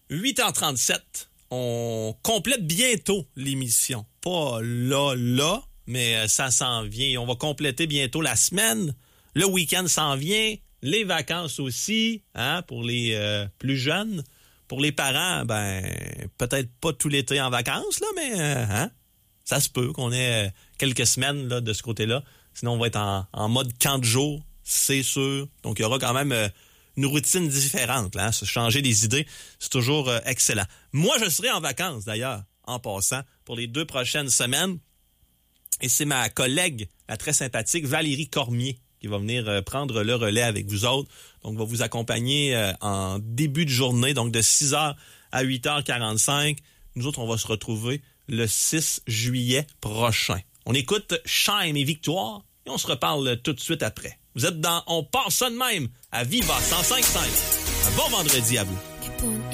8h37. On complète bientôt l'émission. Pas là, mais ça s'en vient. On va compléter bientôt la semaine. Le week-end s'en vient. Les vacances aussi, hein, pour les plus jeunes. Pour les parents, peut-être pas tout l'été en vacances, là, mais ça se peut qu'on ait quelques semaines là, de ce côté-là. Sinon, on va être en mode camp de jour, c'est sûr. Donc, il y aura quand même une routine différente. Là, hein? Se changer les idées, c'est toujours excellent. Moi, je serai en vacances, d'ailleurs, en passant, pour les 2 prochaines semaines. Et c'est ma collègue, la très sympathique Valérie Cormier, qui va venir prendre le relais avec vous autres. Donc, va vous accompagner en début de journée, donc de 6h à 8h45. Nous autres, on va se retrouver le 6 juillet prochain. On écoute Shime et Victoire et on se reparle tout de suite après. Vous êtes dans On part ça de même à Viva 105.5. Un bon vendredi à vous.